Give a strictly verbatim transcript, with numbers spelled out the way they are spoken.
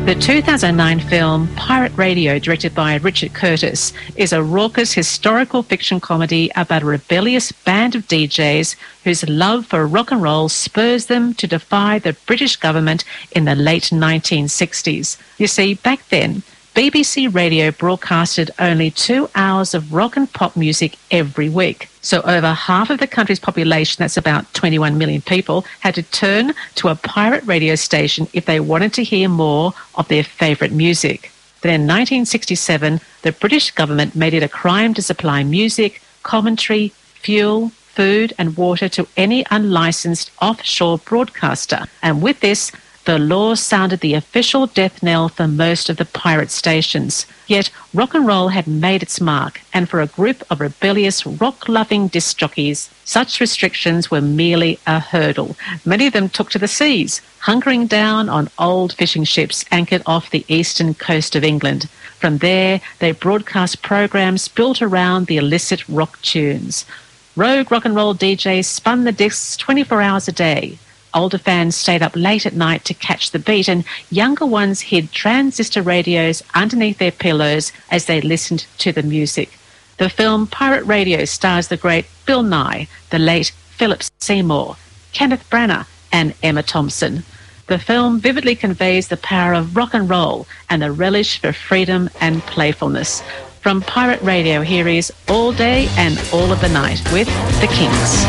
The two thousand nine film Pirate Radio, directed by Richard Curtis, is a raucous historical fiction comedy about a rebellious band of D Js whose love for rock and roll spurs them to defy the British government in the late nineteen sixties. You see, back then, B B C Radio broadcasted only two hours of rock and pop music every week. So over half of the country's population, that's about twenty-one million people, had to turn to a pirate radio station if they wanted to hear more of their favourite music. Then in nineteen sixty-seven, the British government made it a crime to supply music, commentary, fuel, food and water to any unlicensed offshore broadcaster. And with this, the law sounded the official death knell for most of the pirate stations. Yet rock and roll had made its mark, and for a group of rebellious rock-loving disc jockeys, such restrictions were merely a hurdle. Many of them took to the seas, hunkering down on old fishing ships anchored off the eastern coast of England. From there, they broadcast programs built around the illicit rock tunes. Rogue rock and roll D Js spun the discs twenty-four hours a day. Older fans stayed up late at night to catch the beat, and younger ones hid transistor radios underneath their pillows as they listened to the music. The film Pirate Radio stars the great Bill Nye, the late Philip Seymour, Kenneth Branagh and Emma Thompson. The film vividly conveys the power of rock and roll and the relish for freedom and playfulness. From Pirate Radio, here is All Day and All of the Night with The Kings.